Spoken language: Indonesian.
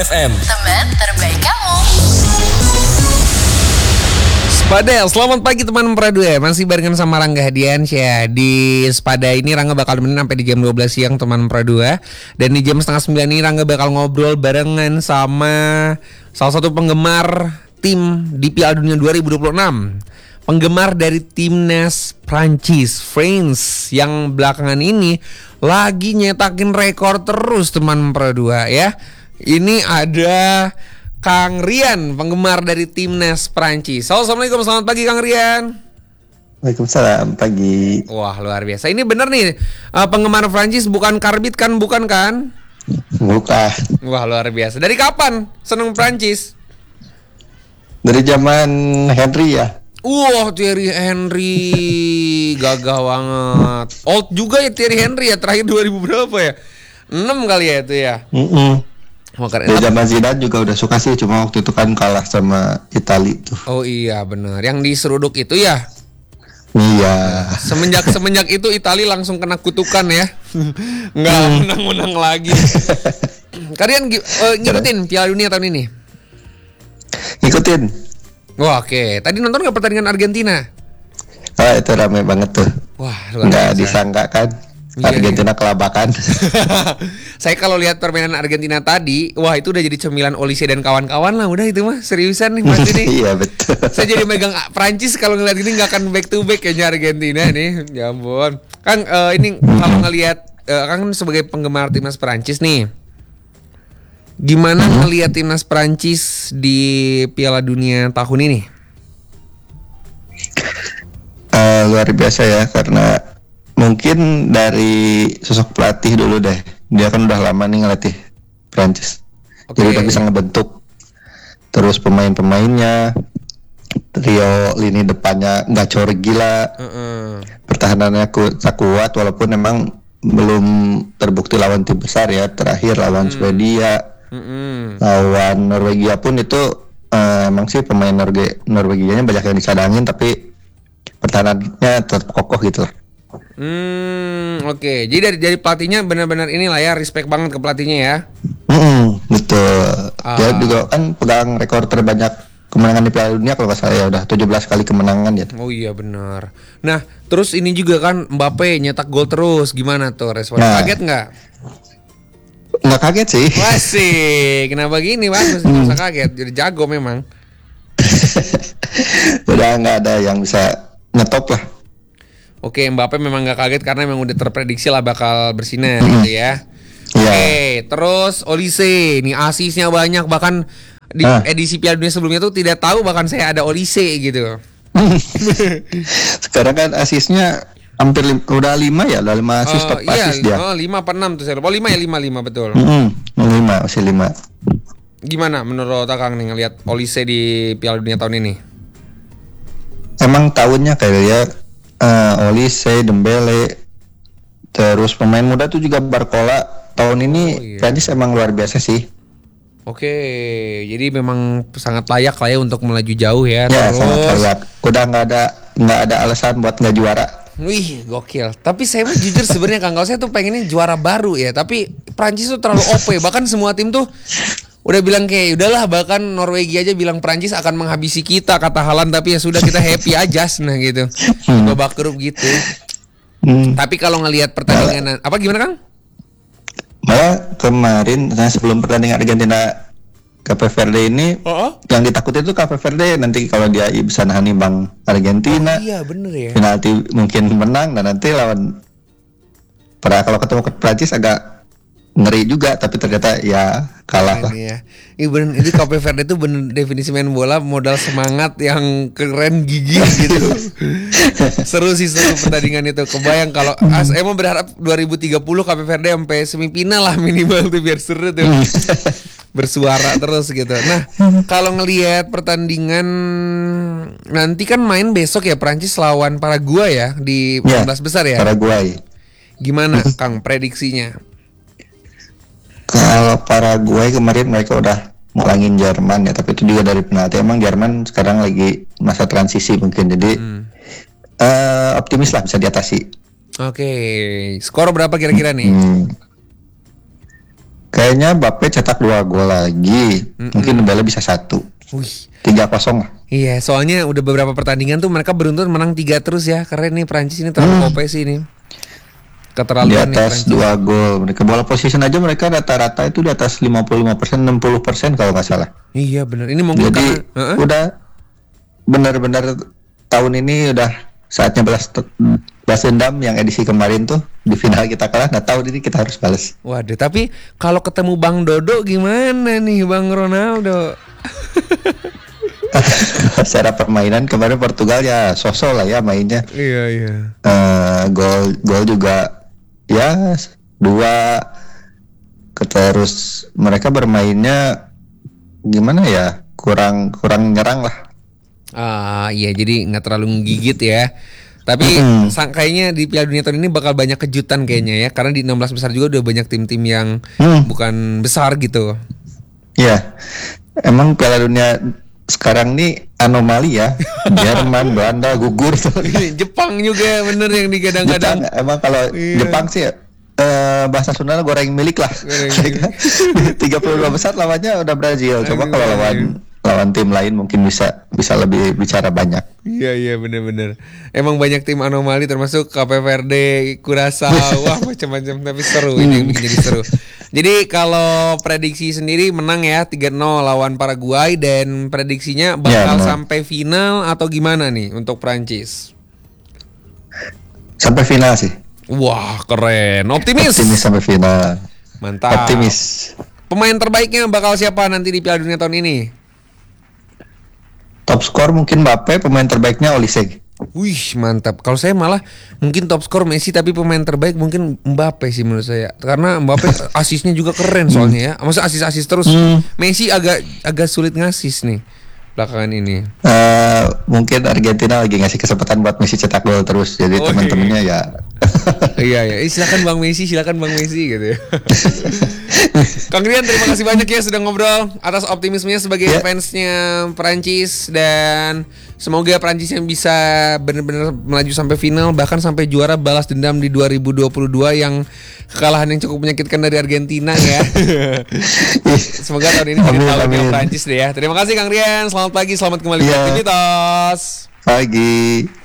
FM, teman terbaik kamu. Spada, selamat pagi teman Pradua. Masih barengan sama Rangga Hadiansyah. Di Spada ini Rangga bakal nemenin sampai di jam 12 siang teman Pradua. Dan di jam setengah 9 ini Rangga bakal ngobrol barengan sama salah satu penggemar tim di Piala Dunia 2026. Penggemar dari timnas Prancis, France, yang belakangan ini lagi nyetakin rekor terus teman Pradua ya. Ini ada Kang Rian, penggemar dari timnas Prancis. Assalamualaikum, selamat pagi Kang Rian. Waalaikumsalam, pagi. Wah, luar biasa. Ini bener nih, penggemar Prancis bukan karbit kan, bukan kan? Bukan. Wah, luar biasa. Dari kapan seneng Prancis? Dari zaman Henry ya. Wah, Thierry Henry, gagah banget. Old juga ya Thierry Henry ya, terakhir 2000 berapa ya? 6 kali ya itu ya. Dari zaman Zidane juga udah suka sih, cuma waktu itu kan kalah sama Italia tuh. Oh iya benar, yang diseruduk itu ya. Iya. Semenjak itu Italia langsung kena kutukan ya. Nggak menang-menang lagi. Kalian ngikutin Piala Dunia tahun ini? Ikutin. Wah, oke. Tadi nonton nggak pertandingan Argentina? Ah, itu rame banget tuh. Wah, luar nggak biasa. disangka kan. Argentina kelabakan. Saya kalau lihat permainan Argentina tadi, wah itu udah jadi cemilan Olise dan kawan-kawan lah. Udah itu mah seriusan nih Mas ini. Iya betul. Saya jadi megang Prancis kalau ngeliat gini nggak akan back to back kayaknya Argentina nih. Ya ampun. Kang ini kalau ngelihat Kang sebagai penggemar timnas Prancis nih, gimana ngelihat timnas Prancis di Piala Dunia tahun ini? Luar biasa ya, karena mungkin dari sosok pelatih dulu deh. Dia kan udah lama nih ngelatih Prancis. Okay. Jadi udah bisa ngebentuk. Terus pemain-pemainnya, trio lini depannya gacor gila. Pertahanannya kuat walaupun memang belum terbukti lawan tim besar ya. Terakhir lawan Swedia, lawan Norwegia pun itu emang sih pemain Norwegianya banyak yang disadangin, tapi pertahanannya tetap kokoh gitu lah. Oke. Jadi dari pelatihnya benar-benar inilah ya, respect banget ke pelatihnya ya. Betul. Dia juga kan pegang rekor terbanyak kemenangan di Piala Dunia kalau nggak salah ya, udah 17 kali kemenangan ya. Oh iya benar. Nah, terus ini juga kan Mbappe nyetak gol terus. Gimana tuh responnya? Kaget nggak? Nggak kaget sih. Masih. Kenapa gini Mas? Nggak usah kaget. Jadi jago memang. Udah nggak ada yang bisa ngetop lah. Oke, Mbappe memang nggak kaget karena memang udah terprediksi lah bakal bersinar gitu ya. Oke, terus Olise, nih asisnya banyak, bahkan di edisi Piala Dunia sebelumnya tuh tidak tahu bahkan saya ada Olise gitu. Sekarang kan asisnya hampir udah 5 ya, udah 5 asis top asis dia. 5 apa 6 tuh saya lupa. 5 ya, 5 betul. 5, masih 5. Gimana menurut Kang nih ngelihat Olise di Piala Dunia tahun ini? Emang tahunnya kayak ya Olise, Dembele, terus pemain muda tuh juga Barcola. Tahun ini Prancis emang luar biasa sih. Oke, jadi memang sangat layak lah ya untuk melaju jauh ya. Ya, sangat layak. Udah nggak ada alasan buat nggak juara. Wih, gokil. Tapi saya mah jujur sebenarnya Kang, saya tuh pengennya juara baru ya. Tapi Prancis tuh terlalu OP. Bahkan semua tim tuh udah bilang kayak udahlah, bahkan Norwegia aja bilang Prancis akan menghabisi kita, kata Haaland, tapi ya sudah kita happy aja nah gitu. Babak grup gitu. Tapi kalau ngelihat pertandingan apa gimana Kang? Malah kemarin sebelum pertandingan Argentina Cape Verde ini yang ditakutin itu Cape Verde nanti kalau dia bisa nahan imbang Argentina. Iya bener ya. Penalti mungkin menang dan nanti lawan kalau ketemu ke Prancis agak ngeri juga, tapi ternyata ya kalah lah. Iya. Ini Cape Verde itu bener definisi main bola, modal semangat yang keren, gigih gitu. Seru pertandingan itu. Kebayang kalau emang berharap 2030 Cape Verde sampai semifinal lah minimal tuh biar seru tuh. Bersuara terus gitu. Nah, kalau ngelihat pertandingan nanti kan main besok ya Prancis lawan Paraguay ya di 16 besar ya. Paraguay. Gimana Kang prediksinya? Kalau Paraguay kemarin mereka udah ngulangin Jerman ya, tapi itu juga dari penalti. Emang Jerman sekarang lagi masa transisi mungkin, jadi optimis lah bisa diatasi. Oke, skor berapa kira-kira nih? Kayaknya Mbappe cetak 2 gol lagi. Mungkin Dembele bisa 1. Wih. 3-0 lah. Iya, soalnya udah beberapa pertandingan tuh mereka beruntun menang 3 terus ya. Keren nih Prancis ini terlalu OP sih ini. Di Keterlaluan nih atas Prancis. 2 gol. Mereka bola position aja mereka rata-rata itu di atas 55%, 60% kalau nggak salah. Iya benar. Ini mungkin Jadi karena udah benar-benar tahun ini udah saatnya balas dendam yang edisi kemarin tuh di final kita kalah. Nah tahun ini kita harus balas. waduh, tapi kalau ketemu Bang Dodo gimana nih Bang Ronaldo? Secara permainan kemarin Portugal ya sosok lah ya mainnya. Iya iya. Gol juga ya 2. Terus mereka bermainnya gimana ya, kurang nyerang lah. Iya jadi nggak terlalu menggigit ya. Tapi kayaknya di Piala Dunia tahun ini bakal banyak kejutan kayaknya ya. Karena di 16 besar juga udah banyak tim-tim yang bukan besar gitu. Ya, emang Piala Dunia sekarang nih anomali ya. Jerman, Belanda gugur tuh. Jepang juga bener yang digadang-gadang. Jepang, emang kalau Jepang sih bahasa Sunda goreng milik lah. 32 besar lawannya udah Brazil. Coba kalau lawan tim lain mungkin bisa lebih bicara banyak. Iya bener-bener. Emang banyak tim anomali termasuk Cape Verde, Curaçao, wah macam-macam, tapi seru ini yang bikin jadi seru. Jadi kalau prediksi sendiri menang ya 3-0 lawan Paraguay, dan prediksinya bakal sampai final atau gimana nih untuk Prancis? Sampai final sih. Wah keren, optimis Sampai final. Mantap. Optimis. Pemain terbaiknya bakal siapa nanti di Piala Dunia tahun ini? Top skor mungkin Mbappe, pemain terbaiknya Olise. Wih mantap. Kalau saya malah mungkin top skor Messi, tapi pemain terbaik mungkin Mbappe sih menurut saya. Karena Mbappe asisnya juga keren soalnya ya. Maksudnya asis terus. Messi agak sulit ngasis nih belakangan ini. Mungkin Argentina lagi ngasih kesempatan buat Messi cetak gol terus. Jadi teman-temannya ya. Iya. Silakan Bang Messi gitu ya. Kang Rian, terima kasih banyak ya sudah ngobrol atas optimismenya sebagai fansnya Perancis, dan semoga Perancis yang bisa benar-benar melaju sampai final, bahkan sampai juara balas dendam di 2022 yang kekalahan yang cukup menyakitkan dari Argentina ya. Semoga tahun ini jadi tahunnya Perancis deh ya. Terima kasih Kang Rian, selamat pagi, selamat kembali beraktivitas. Pagi.